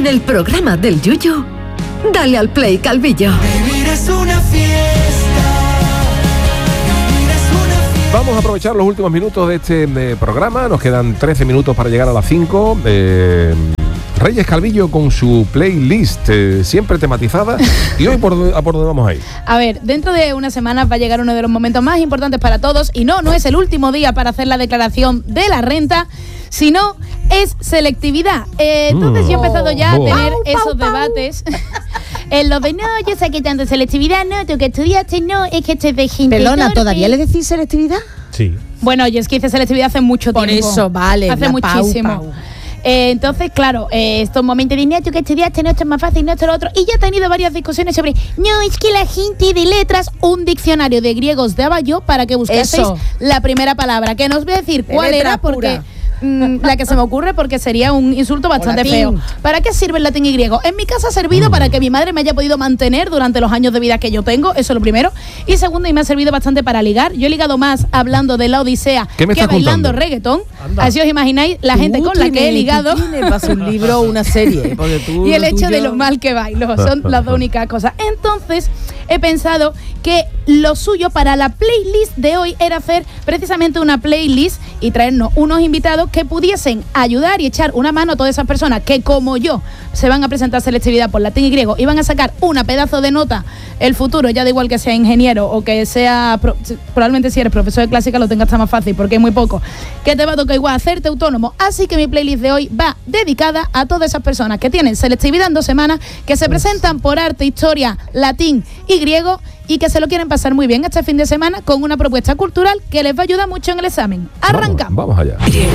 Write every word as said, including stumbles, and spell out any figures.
En el programa del Yuyu, dale al play, Calvillo. Vivir es una fiesta. Vivir es una fiesta. Vamos a aprovechar los últimos minutos de este eh, programa. Nos quedan trece minutos para llegar a las cinco. Eh, Reyes Calvillo con su playlist eh, siempre tematizada. ¿Y hoy por, a por dónde vamos a ir? A ver, dentro de unas semanas va a llegar uno de los momentos más importantes para todos. Y no, no es el último día para hacer la declaración de la renta, sino es selectividad. Eh, entonces mm. yo he empezado ya oh. a tener Pau, esos pau, debates. En lo de no, yo saqué tanto selectividad, no, tú que estudiaste, no, es que este de gente. Pelona, ¿todavía le decís selectividad? Sí. Bueno, yo es que hice selectividad hace mucho Por tiempo. Por eso, vale. Hace muchísimo. Pau, pau. Eh, entonces, claro, eh, estos momentos de no, tú que estudiaste, no, esto es más fácil, no, esto es lo otro. Y ya he tenido varias discusiones sobre, no, es que la gente de letras, un diccionario de griegos daba yo para que buscaseis eso. La primera palabra, que no os voy a decir de cuál era porque... Pura. La que se me ocurre porque sería un insulto bastante feo. ¿Para qué sirve el latín y griego? En mi casa ha servido mm. para que mi madre me haya podido mantener durante los años de vida que yo tengo, eso es lo primero. Y segundo, y me ha servido bastante para ligar. Yo he ligado más hablando de la Odisea que bailando contando? reggaetón. Anda. Así os imagináis la gente tú con la que he ligado. Vas un libro o una serie. Tú, y el hecho tuyo... de lo mal que bailo. Son las dos únicas cosas. Entonces, he pensado que lo suyo para la playlist de hoy era hacer precisamente una playlist y traernos unos invitados que pudiesen ayudar y echar una mano a todas esas personas que, como yo, se van a presentar selectividad por latín y griego y van a sacar una pedazo de nota el futuro, ya da igual que sea ingeniero o que sea, pro, probablemente si eres profesor de clásica lo tengas más fácil porque hay muy poco, que te va a tocar igual hacerte autónomo. Así que mi playlist de hoy va dedicada a todas esas personas que tienen selectividad en dos semanas, que se presentan por arte, historia, latín y griego y que se lo quieren pasar muy bien este fin de semana con una propuesta cultural que les va a ayudar mucho en el examen. Arrancamos. Vamos, vamos allá.